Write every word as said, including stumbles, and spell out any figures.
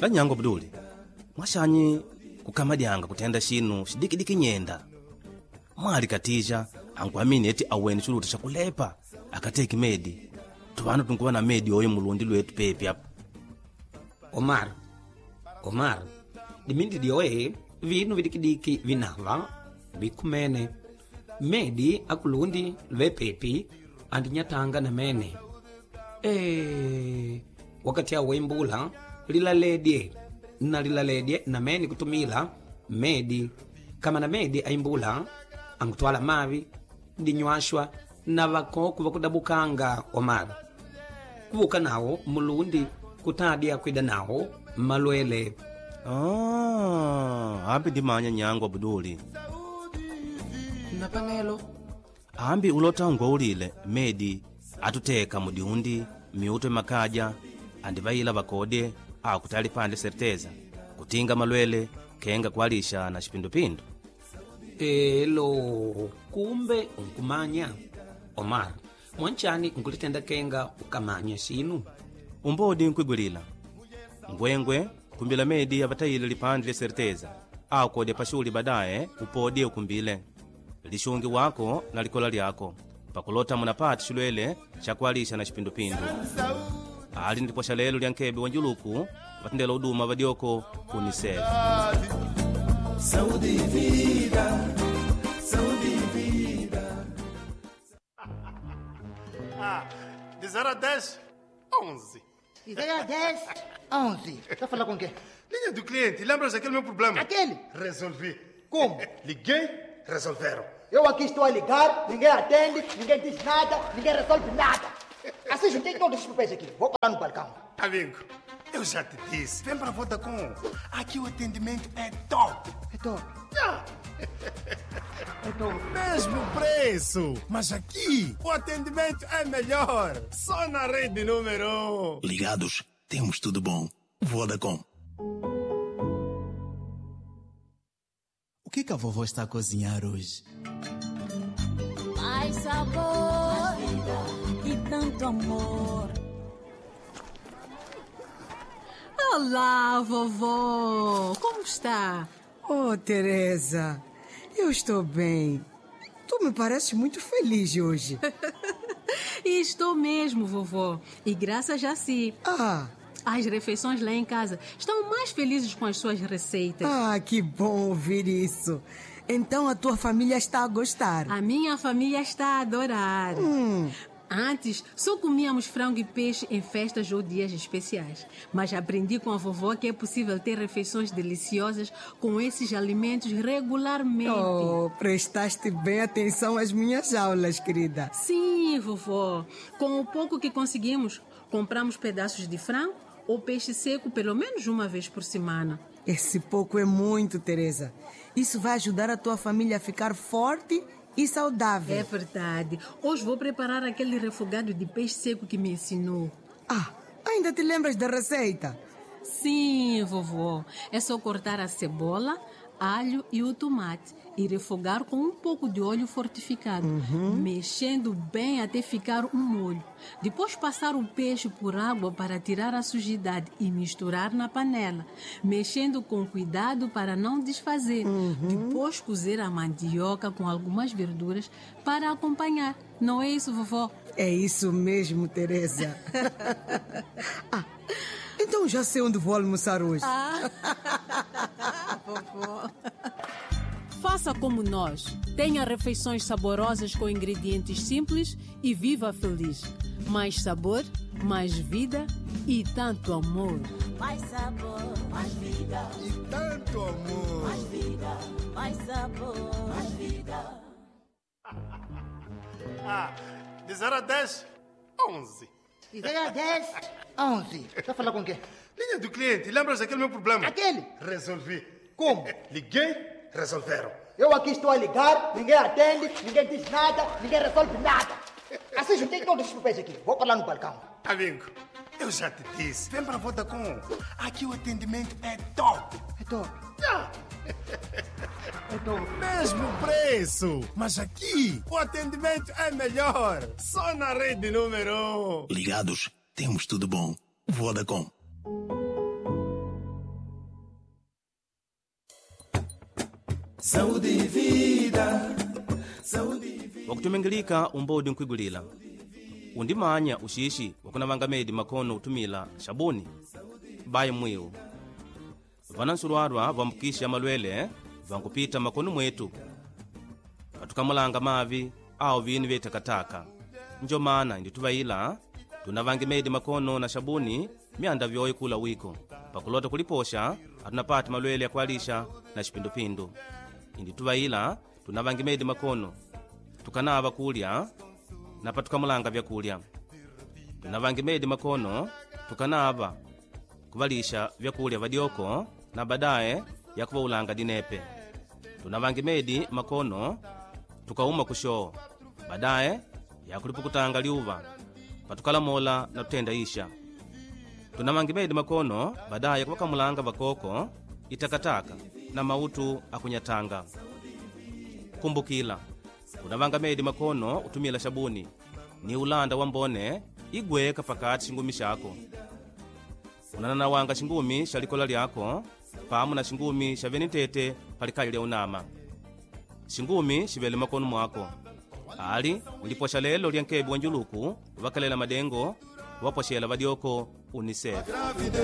Lanyango Abduli, mwashanyi kukamadyanga kutenda shinu shidikidiki nyenda. Mwali katija ankuamini eti aweni chuluta chakulepa akateki medi. Tuvanu tunkuwa na medi oyo mulundi lwetu pepi hapa. Omar, Omar, dimindi dioe vinu vidikidiki vinava bikumene. Medi akulundi lwe pepi andinyatanga na mene. Eh, wakati ya wembula lilaledye na lilaledye na meni kutumila medi kama na medi aimbula angutwala mavi ndinywashwa na vakoku vakudabukanga Omar kuvuka nawo mulundi kutadya kwida nawo malwele. Ah, ambi dimanya Nyango Abduli. Na panelo Ambi ulotangwa ulile medi atuteka mudiundi miuto makaja andivaila vakode au kutali pande serteza kutinga malwele kenga kwalisha na shipindupindu. elo kumbe unkumanya Omar mwanchani nkulitenda kenga ukamanya sinu Umbodi nkwigulila ngwengwe kumbila medi avatayile lipande le serteza au kode pashuli badaye upodi ukumbile lishungi wako na likola lyako pakulota munapati shulwele chakwalisha na shipindupindu. Ali ndipo shalelo lyankebe wanjuluku vatendela uduma vadioko kunisef. Saúde e vida, saúde e vida. Ah, de zero a dez, onze. De zero a dez, onze. Tá falando com quem? Linha do cliente, lembra-se daquele meu problema? Aquele? Resolvi. Como? Liguei, resolveram. Eu aqui estou a ligar, ninguém atende, ninguém diz nada, ninguém resolve nada. Assim juntei todos os papéis aqui. Vou parar no balcão. Amigo, eu já te disse, vem para a Vodacom. Aqui o atendimento é top. É top. Ah. É top. Mesmo preço, mas aqui o atendimento é melhor. Só na rede número um. Ligados, temos tudo bom. Vodacom. O que que a vovó está a cozinhar hoje? Mais sabor e tanto amor. Olá, vovó! Como está? Oh, Teresa, eu estou bem. Tu me pareces muito feliz hoje. E estou mesmo, vovó. E graças a si. Ah! As refeições lá em casa estão mais felizes com as suas receitas. Ah, que bom ouvir isso. Então a tua família está a gostar? A minha família está a adorar. Hum. Antes, só comíamos frango e peixe em festas ou dias especiais. Mas aprendi com a vovó que é possível ter refeições deliciosas com esses alimentos regularmente. Oh, prestaste bem atenção às minhas aulas, querida. Sim, vovó. Com o pouco que conseguimos, compramos pedaços de frango ou peixe seco pelo menos uma vez por semana. Esse pouco é muito, Teresa. Isso vai ajudar a tua família a ficar forte e saudável. É verdade. Hoje vou preparar aquele refogado de peixe seco que me ensinou. Ah, ainda te lembras da receita? Sim, vovó. É só cortar a cebola, alho e o tomate e refogar com um pouco de óleo fortificado, uhum. mexendo bem até ficar um molho. Depois passar o peixe por água para tirar a sujidade e misturar na panela, mexendo com cuidado para não desfazer. Uhum. Depois cozer a mandioca com algumas verduras para acompanhar. Não é isso, vovó? É isso mesmo, Teresa. Ah, então já sei onde vou almoçar hoje. Ah, vovó. Faça como nós. Tenha refeições saborosas com ingredientes simples e viva feliz. Mais sabor, mais vida e tanto amor. Mais sabor, mais vida. E tanto amor. Mais vida, mais sabor, mais vida. Ah, de zero a dez, onze. De zero a dez, onze. Tá falando com quem? Linha do cliente, lembra-se daquele meu problema? Aquele? Resolvi. Como? Liguei, resolveram. Eu aqui estou a ligar, ninguém atende, ninguém diz nada, ninguém resolve nada. Assim juntei todos os papéis aqui. Vou parar no balcão. Amigo, eu já te disse, vem para a Vodacom. Aqui o atendimento é top. É top. Ah. É top. Mesmo preço, mas aqui o atendimento é melhor. Só na rede número um. Ligados, temos tudo bom. Vodacom. wakutumengilika umbodi nkwigulila undimanya ushishi wakunavanga medi makono utumila shabuni baye mwiu vana nsulwarwa vambukisha malwele vankupita makono mwetu katukamulanga mavi au vini vye takataka njo mana indi tuvaila tunavange medi makono na shabuni mianda vyoyi kula wiko pakulota kuliposha atunapati malwele ya kualisha na shipindupindu indi tuvaila tunavange medi makono tukanava kulya na patukamulanga vyakulya tunavange medi makono tukanava kuvalisha vyakulya vadyoko na badaye ya kuvaulanga dinepe tunavange medi makono tukauma kushoo badaye ya kulipukutanga liuva patukalamola na tutenda isha tunavange medi makono badaye ya kuvakamulanga vakoko itakataka na mautu akunyatanga kumbukila unavanga medi makono utumila shabuni ni ulanda wa mbone igweka pakati shingumi shako unananawanga shingumi shalikola lyako pamu na shingumi shavenitete palikali lya unama shingumi shivele makono mwako ali uliposha lelo lya nkebi wa njuluku vakalela madengo waposhela vadyoko unicef